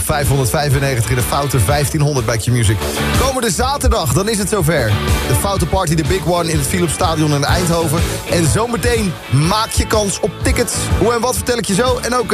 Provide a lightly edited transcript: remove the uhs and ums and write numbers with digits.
595 in de Foute 1500 bij Q-Music. Komende zaterdag, dan is het zover. De Foute Party, de Big One in het Philipsstadion in Eindhoven. En zometeen maak je kans op tickets. Hoe en wat vertel ik je zo. En ook